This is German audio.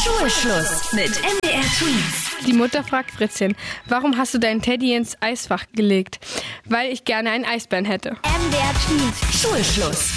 Schulschluss mit MDR Tweens. Die Mutter fragt Fritzchen, warum hast du deinen Teddy ins Eisfach gelegt? Weil ich gerne einen Eisbären hätte. MDR Tweens. Schulschluss.